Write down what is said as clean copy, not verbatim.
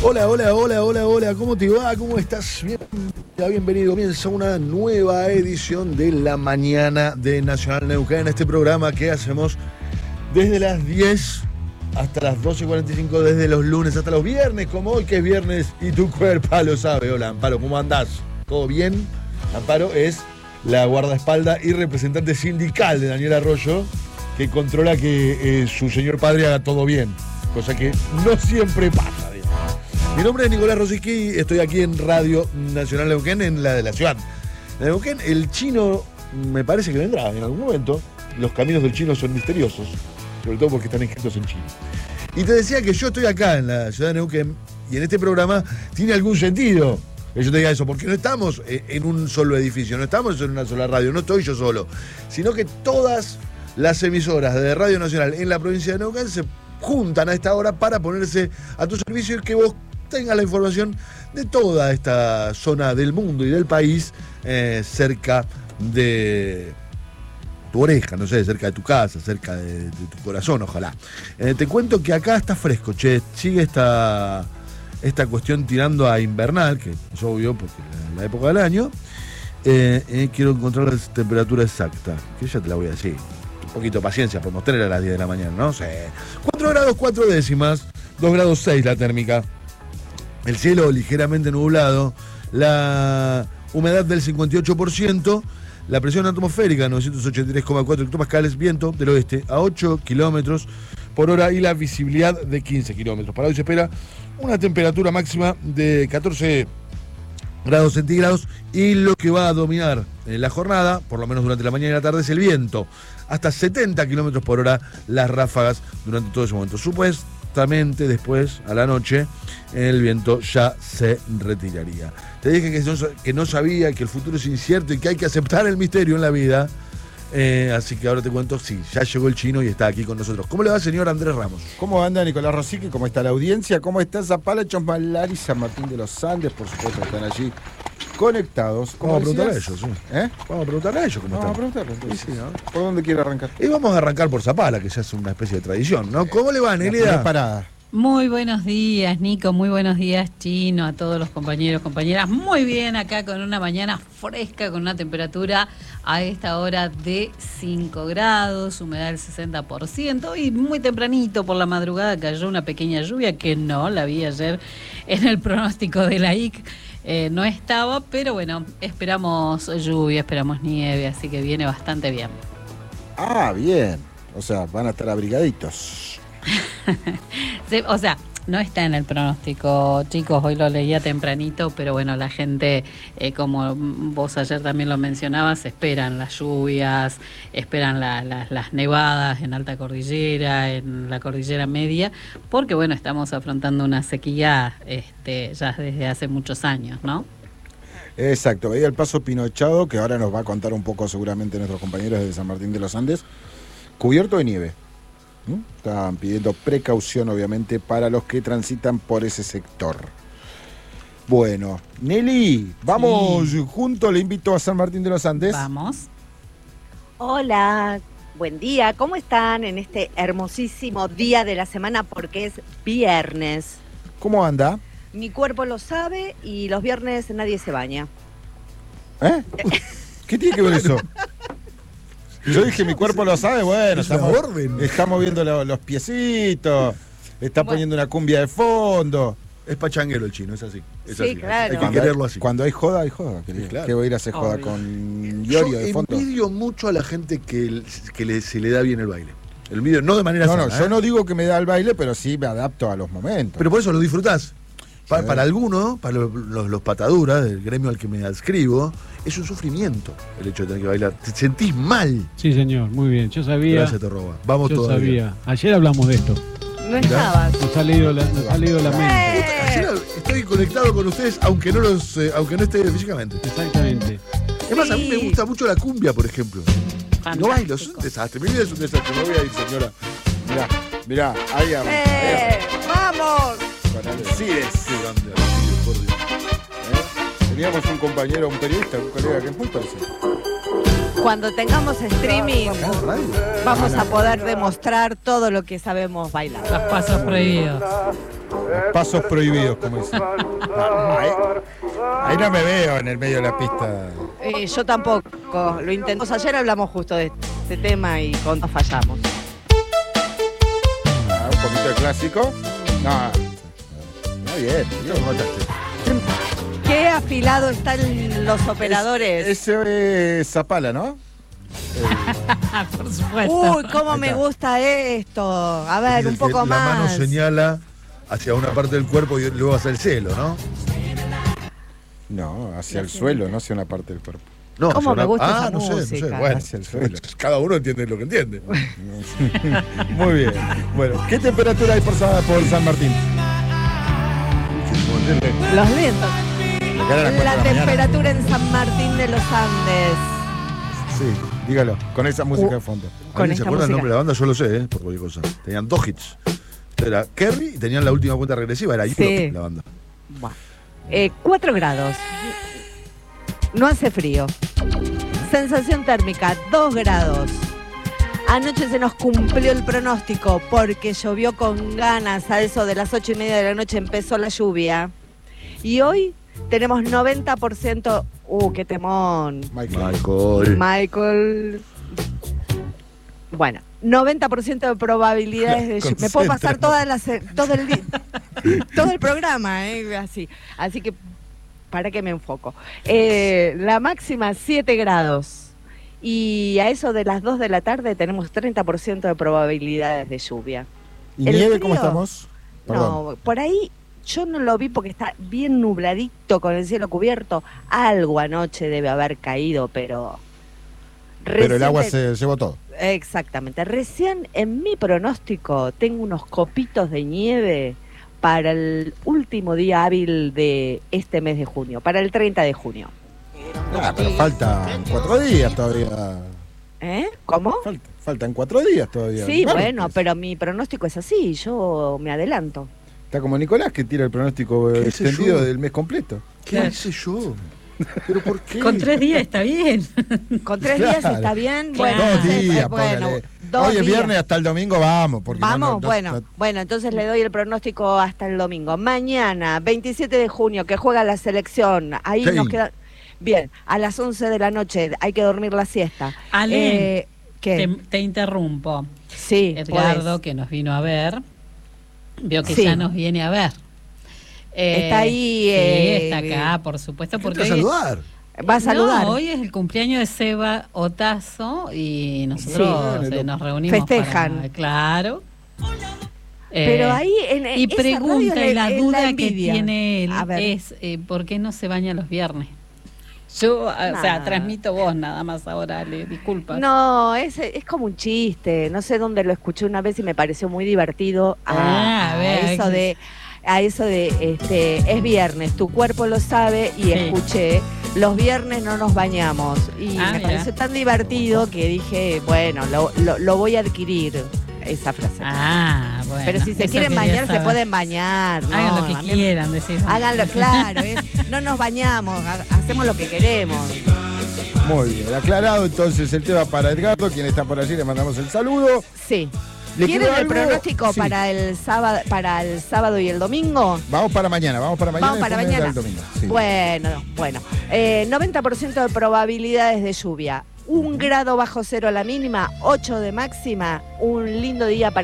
Hola, hola, hola, hola, hola, ¿cómo te va? ¿Cómo estás? Bienvenido, comienza una nueva edición de La Mañana de Nacional Neuquén, este programa que hacemos desde las 10 hasta las 12:45, desde los lunes hasta los viernes, como hoy que es viernes y tu cuerpo lo sabe. Hola, Amparo, ¿cómo andás? ¿Todo bien? Amparo es la guardaespaldas y representante sindical de Daniel Arroyo, que controla que su señor padre haga todo bien, cosa que no siempre pasa. Mi nombre es Nicolás Rosicky, estoy aquí en Radio Nacional Neuquén, en la de la ciudad de Neuquén. El chino me parece que vendrá en algún momento. Los caminos del chino son misteriosos, sobre todo porque están escritos en chino. Y te decía que yo estoy acá en la ciudad de Neuquén y en este programa tiene algún sentido que yo te diga eso, porque no estamos en un solo edificio, no estamos en una sola radio, no estoy yo solo, sino que todas las emisoras de Radio Nacional en la provincia de Neuquén se juntan a esta hora para ponerse a tu servicio y que vos tengas la información de toda esta zona del mundo y del país cerca de tu oreja, no sé, cerca de tu casa, cerca de tu corazón, ojalá. Te cuento que acá está fresco, che, sigue esta cuestión tirando a invernal, que es obvio porque es la época del año. Quiero encontrar la temperatura exacta, que ya te la voy a decir. Un poquito de paciencia, podemos tener a las 10 de la mañana, ¿no? Sí. 4 grados 4 décimas, 2 grados 6 la térmica. El cielo ligeramente nublado, la humedad del 58%, la presión atmosférica 983,4 hectopascales, viento del oeste a 8 kilómetros por hora y la visibilidad de 15 kilómetros. Para hoy se espera una temperatura máxima de 14 grados centígrados y lo que va a dominar en la jornada, por lo menos durante la mañana y la tarde, es el viento. Hasta 70 kilómetros por hora las ráfagas durante todo ese momento. Supuestamente después, a la noche, el viento ya se retiraría. Te dije que no sabía, que el futuro es incierto y que hay que aceptar el misterio en la vida. Así que ahora te cuento, sí, ya llegó el chino y está aquí con nosotros. ¿Cómo le va, señor Andrés Ramos? ¿Cómo anda Nicolás Rosicky? ¿Cómo está la audiencia? ¿Cómo está Zapala, Chosmalari, San Martín de los Andes? Por supuesto, están allí conectados. Vamos a preguntarle a ellos, sí. Vamos a preguntarle a ellos cómo están. Vamos a preguntarle entonces. Sí, ¿no? ¿Por dónde quiere arrancar? Y vamos a arrancar por Zapala, que ya es una especie de tradición, ¿no? ¿Cómo le va, Nelida? Parada. Muy buenos días, Nico, muy buenos días, Chino, a todos los compañeros, compañeras. Muy bien, acá con una mañana fresca, con una temperatura a esta hora de 5 grados, humedad del 60%, y muy tempranito por la madrugada cayó una pequeña lluvia que no la vi ayer en el pronóstico de la IC. No estaba, pero bueno, esperamos lluvia, esperamos nieve, así que viene bastante bien. Ah, bien. O sea, van a estar abrigaditos. O sea, no está en el pronóstico, chicos, hoy lo leía tempranito, pero bueno, la gente, como vos ayer también lo mencionabas, esperan las lluvias, esperan las nevadas en alta cordillera, en la cordillera media, porque bueno, estamos afrontando una sequía ya desde hace muchos años, ¿no? Exacto, veía el paso Pinochado, que ahora nos va a contar un poco seguramente nuestros compañeros de San Martín de los Andes, cubierto de nieve. Estaban pidiendo precaución, obviamente, para los que transitan por ese sector. Bueno, Nelly, vamos juntos, le invito a San Martín de los Andes. Vamos. Hola, buen día, ¿cómo están en este hermosísimo día de la semana? Porque es viernes. ¿Cómo anda? Mi cuerpo lo sabe y los viernes nadie se baña. ¿Qué tiene que ver eso? Yo dije, mi cuerpo lo sabe, bueno, estamos viendo los piecitos, está poniendo una cumbia de fondo. Es pachanguero el chino, es así. Es sí, así. claro. Hay que quererlo así. Cuando hay joda, hay joda. Sí, claro. ¿Qué voy a ir a hacer joda con Iorio de fondo? Yo envidio mucho a la gente que se le da bien el baile. El envidio, no de manera sana. No, yo no digo que me da el baile, pero sí me adapto a los momentos. Pero por eso lo disfrutás. Para algunos, para los pataduras del gremio al que me adscribo, es un sufrimiento el hecho de tener que bailar. Te sentís mal. Sí, señor, muy bien. Yo sabía. Gracias, te roba. Vamos yo todavía. Sabía. Ayer hablamos de esto. No estabas. Nos ha leído la mente. Ayer estoy conectado con ustedes, aunque no esté físicamente. Exactamente. Es más, a mí me gusta mucho la cumbia, por ejemplo. Fantástico. No bailo, es un desastre. Mi vida es un desastre. Me voy a ir, señora. Mirá, ahí ¡Vamos! con Alcides. Qué grande, Alcides, por Dios. Teníamos un compañero, un periodista, un colega que es muy parecido. Cuando tengamos streaming, Acá en radio. vamos a poder demostrar todo lo que sabemos bailar. Los pasos prohibidos. Pasos prohibidos, como dicen. Ahí no me veo en el medio de la pista. Yo tampoco, lo intentamos. Ayer hablamos justo de este tema y fallamos. Un poquito de clásico. No bien. Ya lo mataste. Qué afilado están los operadores. Ese es Zapala, ¿no? Por supuesto. Uy, cómo me gusta esto. A ver, Es un el poco que La mano más. señala hacia una parte del cuerpo y luego hacia el cielo, ¿no? No, hacia el suelo, no hacia una parte del cuerpo. No, ¿Cómo hacia me gusta esa no sé, no sé. música? Bueno, Hacia el suelo. cada uno entiende lo que entiende. Muy bien. Bueno, ¿qué temperatura hay por San Martín? Los vientos. Acá era las 4 de La la mañana. temperatura en San Martín de los Andes. Sí, dígalo, con esa música de fondo. Con ¿Alguien se esta acuerda el música. nombre de la banda? Yo lo sé, por cualquier cosa. Tenían 2 hits. Era Kerry y tenían la última cuenta regresiva, era Europe, la banda. Buah. 4 grados. No hace frío. Sensación térmica, 2 grados. Anoche se nos cumplió el pronóstico porque llovió con ganas. A eso de las 8:30 de la noche empezó la lluvia. Y hoy tenemos 90%. ¡Qué temón! Michael. Bueno, 90% de probabilidades de lluvia. Me puedo pasar todo el programa, así. Así que, ¿para qué me enfoco? La máxima 7 grados. Y a eso de las 2 de la tarde tenemos 30% de probabilidades de lluvia. ¿Y ¿El nieve frío? cómo estamos? Perdón. No, por ahí yo no lo vi porque está bien nubladito con el cielo cubierto. Algo anoche debe haber caído, pero... Pero el agua recién se llevó todo. Exactamente. Recién en mi pronóstico tengo unos copitos de nieve para el último día hábil de este mes de junio, para el 30 de junio. Pero faltan 4 días todavía. ¿Cómo? Faltan 4 días todavía. Sí, Martes. bueno, pero mi pronóstico es así, yo me adelanto. Está como Nicolás que tira el pronóstico ¿Qué sé extendido yo? del mes completo. ¿Qué hice yo? ¿Pero por qué? Con 3 días está bien. Con 3 días Claro. está bien. Claro. Bueno, 2 días, bueno, póngale. 2 Hoy es días. viernes, hasta el domingo vamos. Porque Vamos, no- bueno, entonces le doy el pronóstico hasta el domingo. Mañana, 27 de junio, que juega la selección. Ahí Sí. nos queda... Bien, a las 11 de la noche hay que dormir la siesta. Ale, ¿Qué? te interrumpo. Sí, Edgardo, podés. que nos vino a ver, vio que Sí. ya nos viene a ver. Está ahí, Sí, está acá, por supuesto. ¿Qué Porque te va a hoy- saludar? Va a saludar. No, hoy es el cumpleaños de Seba Otazo y nosotros Sí. nos reunimos. Festejan. Claro. Pero ahí en Y esa pregunta, radio y la es duda que envidia. tiene él A ver. es ¿por qué no se baña los viernes? Yo, o sea, Nah. transmito vos nada más ahora, le disculpa. No, es como un chiste. No sé dónde lo escuché una vez y me pareció muy divertido. Ah, vea, A eso de es viernes, tu cuerpo lo sabe y Sí. escuché, los viernes no nos bañamos. Y Ah, me mira. pareció tan divertido que dije, bueno, lo voy a adquirir, esa frase. Ah, bueno. Pero si se eso quieren quería bañar, se saber. pueden bañar. ¿no? Hagan lo que A mí- quieran, decís. Háganlo, claro, no nos bañamos, hacemos lo que queremos. Muy bien, aclarado entonces el tema para Edgardo, quien está por allí, le mandamos el saludo. Sí. ¿Le ¿Quieren quedó el algo? pronóstico Sí. para el sábado y el domingo? Vamos para mañana Vamos para y después mañana. el domingo. Sí. Bueno. 90% de probabilidades de lluvia. 1 grado bajo cero la mínima, 8 de máxima. Un lindo día para